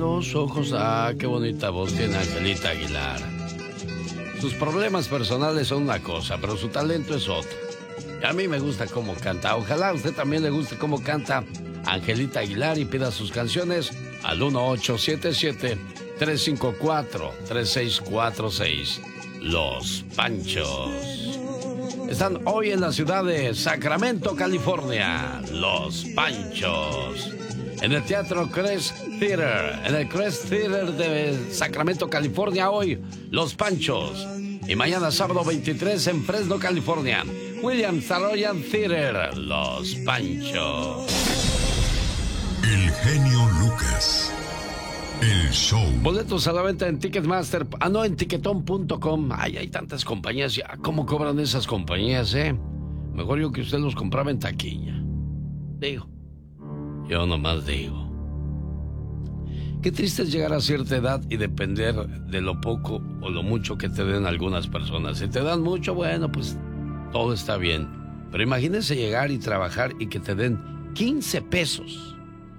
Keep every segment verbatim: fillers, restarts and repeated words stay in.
Los ojos, ah, qué bonita voz tiene Angelita Aguilar. Sus problemas personales son una cosa, pero su talento es otra. Y a mí me gusta cómo canta. Ojalá a usted también le guste cómo canta Angelita Aguilar y pida sus canciones al uno ocho siete siete, tres cinco cuatro, tres seis cuatro seis. Los Panchos. Están hoy en la ciudad de Sacramento, California. Los Panchos. En el Teatro Crest Theater, en el Crest Theater de Sacramento, California, hoy, Los Panchos. Y mañana, sábado veintitrés, en Fresno, California, Williams Saroyan Theater, Los Panchos. El genio Lucas, el show. Boletos a la venta en Ticketmaster, ah, no, en Tiquetón punto com. Ay, hay tantas compañías, ya, ¿cómo cobran esas compañías, eh? Mejor yo que usted los compraba en taquilla. Digo. Yo nomás digo. Qué triste es llegar a cierta edad y depender de lo poco o lo mucho que te den algunas personas. Si te dan mucho, bueno, pues todo está bien. Pero imagínense llegar y trabajar y que te den quince pesos.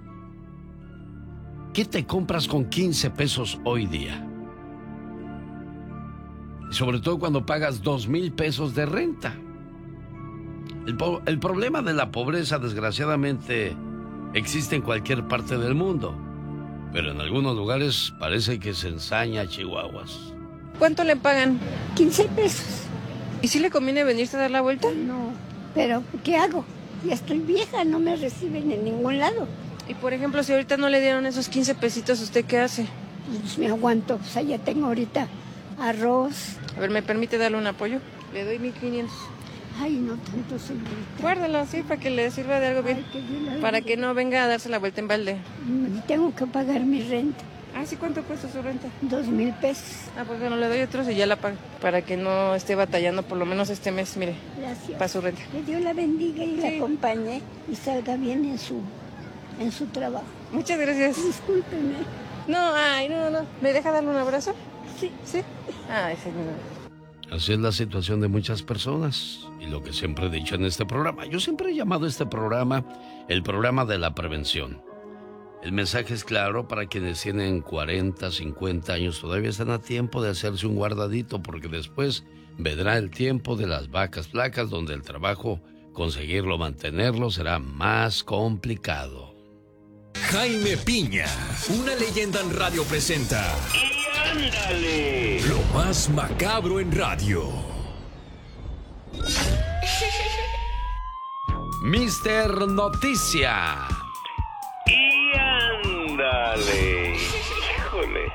¿Qué te compras con quince pesos hoy día? Y sobre todo cuando pagas dos mil pesos de renta. El, el problema de la pobreza, desgraciadamente, existe en cualquier parte del mundo, pero en algunos lugares parece que se ensaña chihuahuas. ¿Cuánto le pagan? quince pesos. ¿Y si le conviene venirse a dar la vuelta? No, pero ¿qué hago? Ya estoy vieja, no me reciben en ningún lado. Y por ejemplo, si ahorita no le dieron esos quince pesitos, ¿usted qué hace? Pues me aguanto, o sea, ya tengo ahorita arroz. A ver, ¿me permite darle un apoyo? Le doy mil quinientos. Ay, no tanto, señorita. Guárdalo así para que le sirva de algo bien. Ay, que para que no venga a darse la vuelta en balde. Tengo que pagar mi renta. Ah, ¿sí? ¿Cuánto cuesta su renta? Dos mil pesos. Ah, pues bueno, le doy otros y ya la pago. Para que no esté batallando por lo menos este mes, mire. Gracias. Para su renta. Que Dios la bendiga y sí. La acompañe y salga bien en su, en su trabajo. Muchas gracias. Discúlpeme. No, ay, no, no. ¿Me deja darle un abrazo? Sí. ¿Sí? Ay, señora. Así es la situación de muchas personas y lo que siempre he dicho en este programa. Yo siempre he llamado a este programa el programa de la prevención. El mensaje es claro para quienes tienen cuarenta, cincuenta años. Todavía están a tiempo de hacerse un guardadito porque después vendrá el tiempo de las vacas flacas donde el trabajo, conseguirlo, mantenerlo, será más complicado. Jaime Piña, una leyenda en radio presenta... ¡Ándale! Lo más macabro en radio. mister Noticia. Y ándale. Híjole.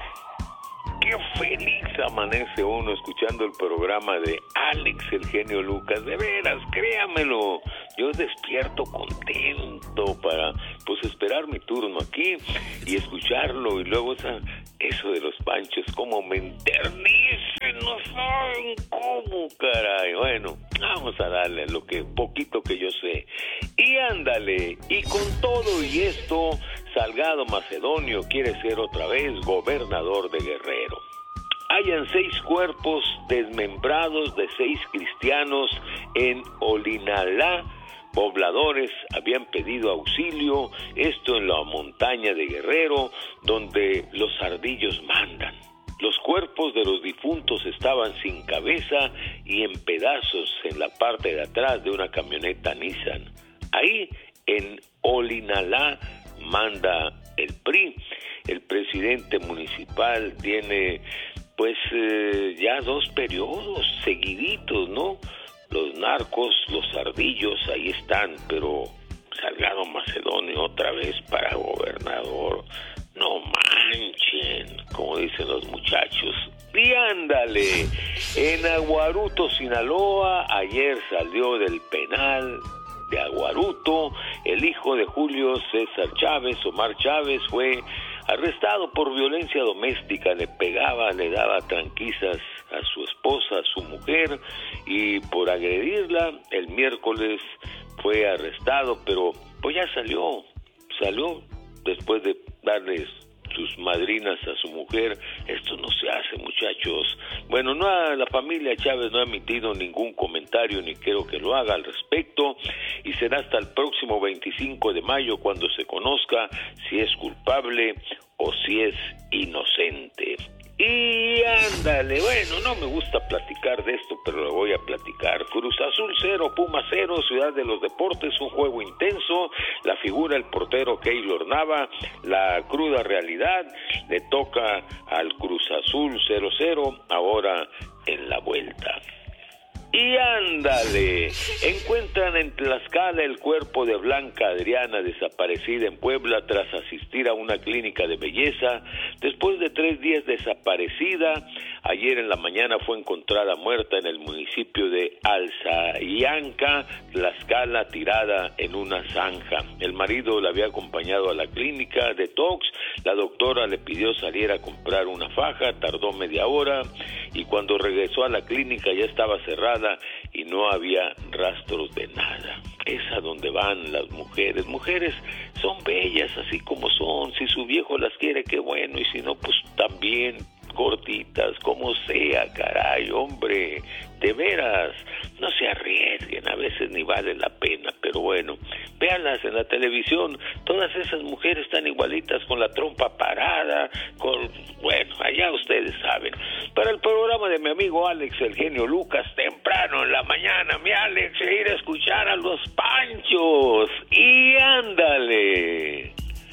Qué feliz amanece uno escuchando el programa de Alex, el genio Lucas. De veras, créamelo. Yo despierto contento para, pues, esperar mi turno aquí y escucharlo. Y luego esa, eso de los Panchos, como me enternece, no saben cómo, caray. Bueno, vamos a darle lo que poquito que yo sé. Y ándale, y con todo y esto, Salgado Macedonio quiere ser otra vez gobernador de Guerrero. Hayan seis cuerpos desmembrados de seis cristianos en Olinalá. Pobladores habían pedido auxilio, esto en la montaña de Guerrero, donde los ardillos mandan. Los cuerpos de los difuntos estaban sin cabeza y en pedazos en la parte de atrás de una camioneta Nissan. Ahí, en Olinalá, manda el P R I. El presidente municipal tiene, pues, eh, ya dos periodos seguiditos, ¿no? Los narcos, los ardillos, ahí están, pero Salgado Macedonio otra vez para gobernador. No manchen, como dicen los muchachos. Y ándale, en Aguaruto, Sinaloa, ayer salió del penal de Aguaruto el hijo de Julio César Chávez, Omar Chávez, fue arrestado por violencia doméstica. Le pegaba, le daba tranquilizas a su esposa, a su mujer, y por agredirla el miércoles fue arrestado, pero pues ya salió, salió después de darles sus madrinas a su mujer. Esto no se hace, muchachos. Bueno, no ha, la familia Chávez no ha emitido ningún comentario, ni quiero que lo haga al respecto, y será hasta el próximo veinticinco de mayo cuando se conozca si es culpable o o si es inocente. Y ándale, bueno, no me gusta platicar de esto, pero lo voy a platicar. Cruz Azul cero, Puma cero, Ciudad de los Deportes, un juego intenso. La figura el portero Keylor Nava, la cruda realidad, le toca al Cruz Azul cero cero, ahora en la vuelta. Y ándale, encuentran en Tlaxcala el cuerpo de Blanca Adriana, desaparecida en Puebla tras asistir a una clínica de belleza. Después de tres días desaparecida, ayer en la mañana fue encontrada muerta en el municipio de Alzayanca, Tlaxcala, tirada en una zanja. El marido la había acompañado a la clínica de Tox, la doctora le pidió salir a comprar una faja, tardó media hora y cuando regresó a la clínica ya estaba cerrada y no había rastros de nada. Es a donde van las mujeres. Mujeres son bellas así como son. Si su viejo las quiere, qué bueno, y si no, pues también cortitas, como sea, caray, hombre, de veras, no se arriesguen, a veces ni vale la pena, pero bueno, véanlas en la televisión, todas esas mujeres están igualitas, con la trompa parada, con, bueno, allá ustedes saben. Para el programa de mi amigo Alex, el genio Lucas, temprano en la mañana, mi Alex, ir a escuchar a los Panchos, y ándale.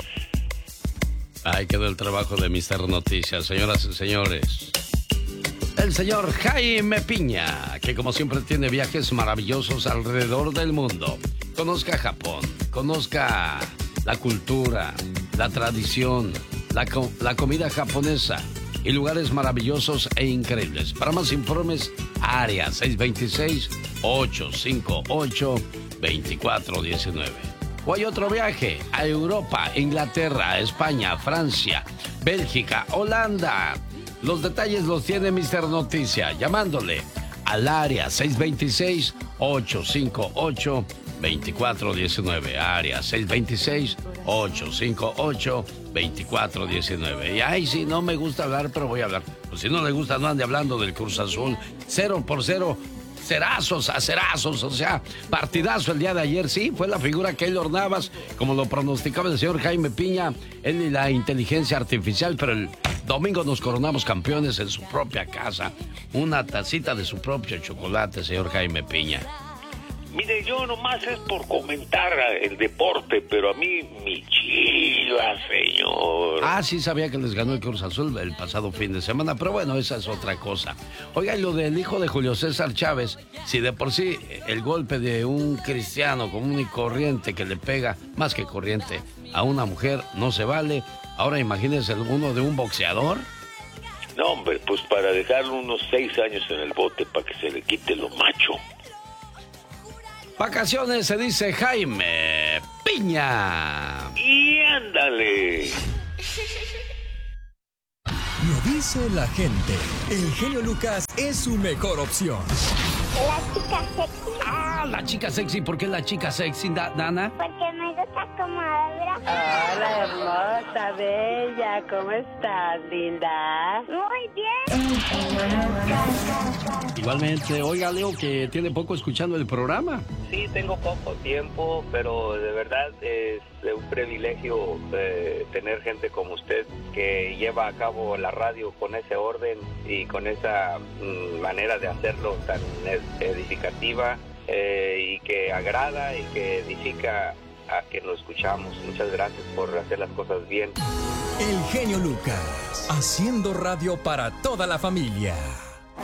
Ahí quedó el trabajo de mister Noticias, señoras y señores. El señor Jaime Piña, que como siempre tiene viajes maravillosos alrededor del mundo. Conozca Japón, conozca la cultura, la tradición, la, co- la comida japonesa y lugares maravillosos e increíbles. Para más informes, área seis dos seis, ocho cinco ocho, dos cuatro uno nueve. O hay otro viaje a Europa, Inglaterra, España, Francia, Bélgica, Holanda. Los detalles los tiene mister Noticia llamándole al área seis dos seis, ocho cinco ocho, dos cuatro uno nueve. Área seis dos seis, ocho cinco ocho, dos cuatro uno nueve. Y ay, si no me gusta hablar, pero voy a hablar. Pues si no le gusta, no ande hablando del Cruz Azul. Cero por cero. Cerazos a cerazos, o sea, partidazo el día de ayer, sí, fue la figura Keylor Navas, como lo pronosticaba el señor Jaime Piña, él y la inteligencia artificial, pero el domingo nos coronamos campeones en su propia casa, una tacita de su propio chocolate, señor Jaime Piña. Mire, yo nomás es por comentar el deporte, pero a mí mi Chivas, señor. Ah, sí, sabía que les ganó el Cruz Azul el pasado fin de semana, pero bueno, esa es otra cosa. Oiga, y lo del hijo de Julio César Chávez, si de por sí el golpe de un cristiano común y corriente que le pega, más que corriente, a una mujer no se vale, ahora imagínense uno de un boxeador. No, hombre, pues para dejarlo unos seis años en el bote para que se le quite lo macho. Vacaciones, se dice Jaime Piña. Y ándale. Lo dice la gente. El genio Lucas es su mejor opción. La chica sexy. Ah, la chica sexy. ¿Por qué la chica sexy, da- Dana? Porque me gusta como habla. Hola, hermosa, bella. ¿Cómo estás, linda? Muy bien. Igualmente, oiga, Leo, que tiene poco escuchando el programa. Sí, tengo poco tiempo, pero de verdad es un privilegio eh, tener gente como usted que lleva a cabo la radio con ese orden y con esa mm, manera de hacerlo tan edificativa eh, y que agrada y que edifica a que lo escuchamos. Muchas gracias por hacer las cosas bien. El genio Lucas, haciendo radio para toda la familia.